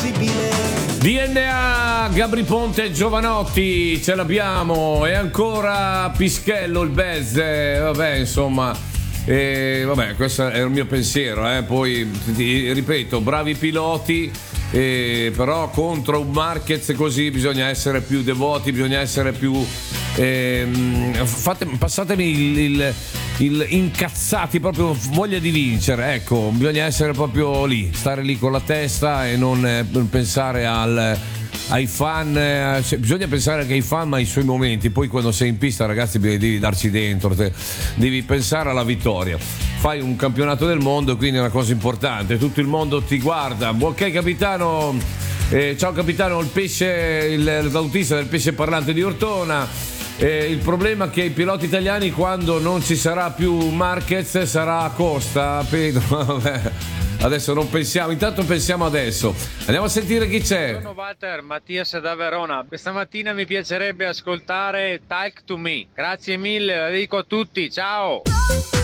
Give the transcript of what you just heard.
DNA, Gabri Ponte, Giovanotti, ce l'abbiamo, e ancora Pischello, il Bez, vabbè, insomma, vabbè, questo è il mio pensiero, poi ripeto, bravi piloti, però contro un Marquez così bisogna essere più devoti, bisogna essere più, passatemi il incazzati, proprio voglia di vincere, ecco, bisogna essere proprio lì, stare lì con la testa e non pensare ai fan, bisogna pensare anche ai fan ma ai suoi momenti, poi quando sei in pista, ragazzi, devi darci dentro, devi pensare alla vittoria, fai un campionato del mondo, quindi è una cosa importante, tutto il mondo ti guarda. Ok capitano, ciao capitano, il pesce, l'autista del pesce parlante di Ortona. Il problema è che i piloti italiani, quando non ci sarà più Marquez, sarà Costa, Pedro. Vabbè. Adesso non pensiamo, intanto pensiamo adesso. Andiamo a sentire chi c'è. Buongiorno Walter, Mattias da Verona. Questa mattina mi piacerebbe ascoltare Talk to Me. Grazie mille, la dedico a tutti, ciao!